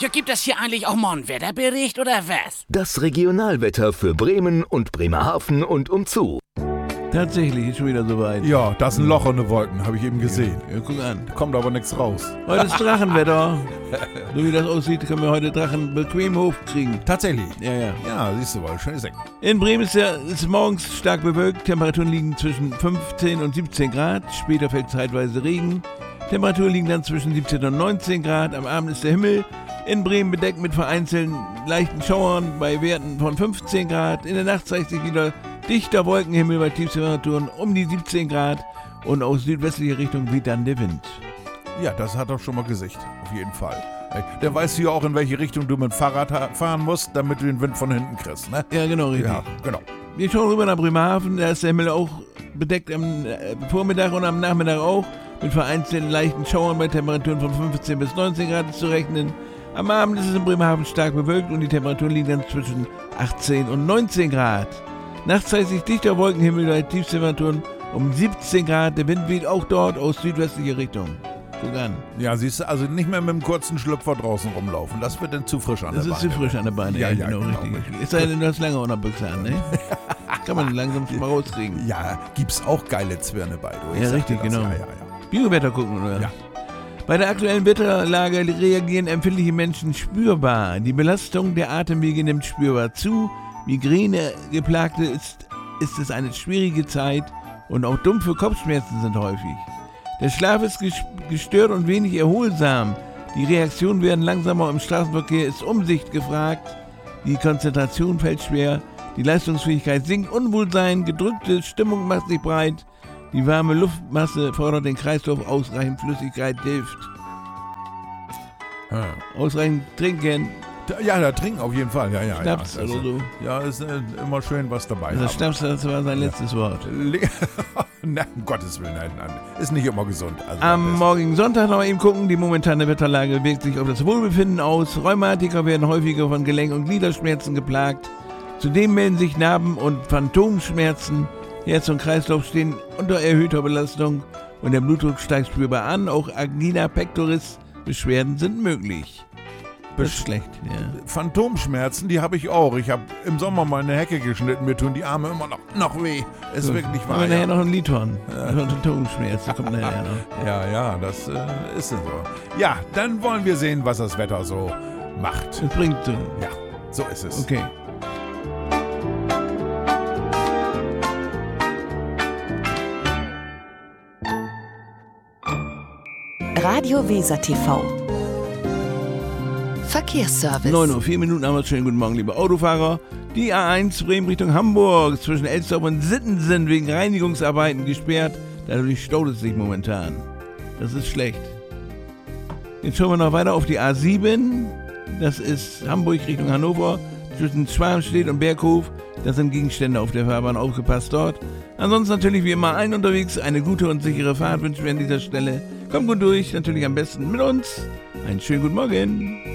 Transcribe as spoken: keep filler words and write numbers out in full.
Ja, gibt es hier eigentlich auch mal einen Wetterbericht oder was? Das Regionalwetter für Bremen und Bremerhaven und umzu. Tatsächlich, ist schon wieder soweit. Ja, da ist ein Loch in den Wolken, habe ich eben gesehen. Ja, guck an. Kommt aber nichts raus. Heute ist Drachenwetter. So wie das aussieht, können wir heute Drachen bequem hochkriegen. Tatsächlich. Ja, ja. Ja, siehst du mal, schönes Eck. In Bremen ist es ist morgens stark bewölkt. Temperaturen liegen zwischen fünfzehn und siebzehn Grad. Später fällt zeitweise Regen. Temperaturen liegen dann zwischen siebzehn und neunzehn Grad. Am Abend ist der Himmel in Bremen bedeckt mit vereinzelten leichten Schauern bei Werten von fünfzehn Grad. In der Nacht zeigt sich wieder dichter Wolkenhimmel bei Tiefstemperaturen um die siebzehn Grad. Und aus südwestlicher Richtung weht dann der Wind. Ja, das hat er schon mal Gesicht, auf jeden Fall. Der weiß hier auch, in welche Richtung du mit Fahrrad fahren musst, damit du den Wind von hinten kriegst, ne? Ja, genau, richtig. Ja, genau. Wir schauen rüber nach Bremerhaven. Da ist der Himmel auch bedeckt am Vormittag und am Nachmittag auch. Mit vereinzelten leichten Schauern bei Temperaturen von fünfzehn bis neunzehn Grad ist zu rechnen. Am Abend ist es in Bremerhaven stark bewölkt und die Temperaturen liegen dann zwischen achtzehn und neunzehn Grad. Nachts zeigt sich dichter Wolkenhimmel bei Tiefstemperaturen um siebzehn Grad. Der Wind weht auch dort aus südwestlicher Richtung. Guck an. Ja, siehst du, also nicht mehr mit dem kurzen Schlüpfer draußen rumlaufen. Das wird dann zu frisch an das der Beine. Das ist zu frisch an der Beine, ja, ja, ja, genau, genau richtig. richtig. Ist sei denn, du hast lange unter Büchse an, ne? Kann man langsam schon mal rauskriegen. Ja, gibt's auch geile Zwirne bei, du. Ich Ja, sag richtig, dir das. genau. Ja, ja, ja. Biowetter gucken, oder? Ja. Bei der aktuellen Wetterlage reagieren empfindliche Menschen spürbar. Die Belastung der Atemwege nimmt spürbar zu. Migräne-Geplagte ist, ist es eine schwierige Zeit und auch dumpfe Kopfschmerzen sind häufig. Der Schlaf ist gestört und wenig erholsam. Die Reaktionen werden langsamer, im Straßenverkehr ist Umsicht gefragt. Die Konzentration fällt schwer. Die Leistungsfähigkeit sinkt. Unwohlsein, gedrückte Stimmung macht sich breit. Die warme Luftmasse fordert den Kreislauf, ausreichend Flüssigkeit hilft. Ja. Ausreichend trinken. Ja, da trinken auf jeden Fall. Ja, ja, Schnaps ja. oder ist, so. Ja, ist äh, immer schön was dabei. Also Schnaps, das war sein letztes Wort. Le- Na, um Gottes Willen, nein, nein. Ist nicht immer gesund. Also Am morgigen Sonntag noch mal eben gucken. Die momentane Wetterlage wirkt sich auf das Wohlbefinden aus. Rheumatiker werden häufiger von Gelenk- und Gliederschmerzen geplagt. Zudem melden sich Narben- und Phantomschmerzen. Herz und Kreislauf stehen unter erhöhter Belastung und der Blutdruck steigt spürbar an. Auch Angina pectoris Beschwerden sind möglich. Das ist schlecht, ja. Phantomschmerzen, die habe ich auch. Ich habe im Sommer mal eine Hecke geschnitten. Mir tun die Arme immer noch, noch weh. Ist So. wirklich wahr. Aber nachher Ja. noch ein Lied hören. Phantomschmerz, das kommt nachher noch. ja, ja, das äh, ist so. Ja, dann wollen wir sehen, was das Wetter so macht. Das bringt so. Ja, so ist es. Okay. Radio Weser T V. Verkehrsservice. neun Uhr, vier Minuten haben wir. Schönen guten Morgen, liebe Autofahrer. Die A eins Bremen Richtung Hamburg zwischen Elsdorf und Sittensen wegen Reinigungsarbeiten gesperrt. Dadurch staut es sich momentan. Das ist schlecht. Jetzt schauen wir noch weiter auf die A sieben. Das ist Hamburg Richtung Hannover. Zwischen Schwarmstedt und Berghof. Da sind Gegenstände auf der Fahrbahn. Aufgepasst dort. Ansonsten natürlich wie immer allen unterwegs. Eine gute und sichere Fahrt wünschen wir an dieser Stelle. Kommt gut durch. Natürlich am besten mit uns. Einen schönen guten Morgen.